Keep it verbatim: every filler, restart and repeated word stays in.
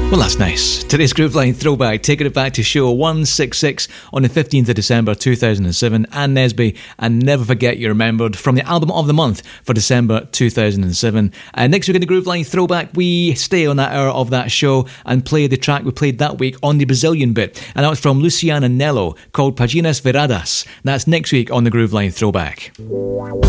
Well, that's nice. Today's Grooveline throwback, taking it back to show one sixty-six on the fifteenth of December two thousand seven. Ann Nesby and Never Forget You Remembered from the album of the month for December two thousand seven. And next week in the Grooveline throwback, we stay on that hour of that show and play the track we played that week on the Brazilian bit. And that was from Luciana Nello called Paginas Viradas. And that's next week on the Grooveline throwback.